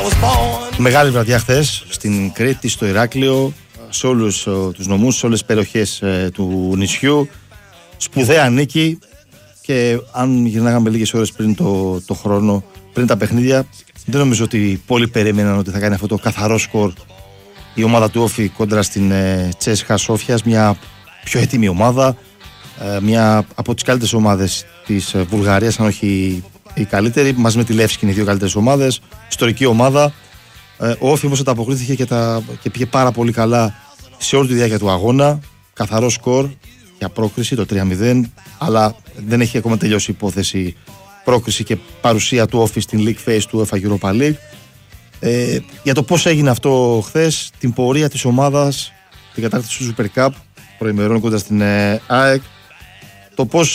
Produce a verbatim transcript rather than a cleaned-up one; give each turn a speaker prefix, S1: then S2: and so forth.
S1: Μεγάλη βραδιά χθες στην Κρήτη, στο Ηράκλειο, σε όλους τους νομούς, σε όλες τις περιοχές του νησιού. Σπουδαία νίκη και αν γυρνάγαμε λίγες ώρες πριν το, το χρόνο, πριν τα παιχνίδια, δεν νομίζω ότι πολλοί περίμεναν ότι θα κάνει αυτό το καθαρό σκορ η ομάδα του Όφη κόντρα στην Τσέσχα Σόφιας, μια πιο έτοιμη ομάδα, μια από τις καλύτερες ομάδες της Βουλγαρίας, αν όχι η καλύτερη, μαζί με τη Λεύσκη είναι οι δύο καλύτερες ομάδες, ιστορική ομάδα. Ο Όφη όμως ανταποκρίθηκε και, τα, και πήγε πάρα πολύ καλά σε όλη τη διάρκεια του αγώνα. Καθαρό σκορ για πρόκριση, το τρία μηδέν, αλλά δεν έχει ακόμα τελειώσει η υπόθεση πρόκριση και παρουσία του Όφη στην League Phase του UEFA Europa League. Ε, για το πώς έγινε αυτό χθες, την πορεία της ομάδας, την κατάρτιση του Super Cup, προημερών κοντά στην ε, ΑΕΚ, το πώς